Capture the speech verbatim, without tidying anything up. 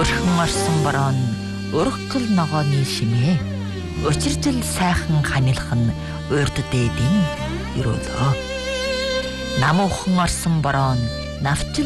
Өрхөн орсон бороо нь ургал ногооны шимээ. Учиржил сайхан ханилах нь урд дээдийн өрөөлөө. Намуухан орсон бороо нь навч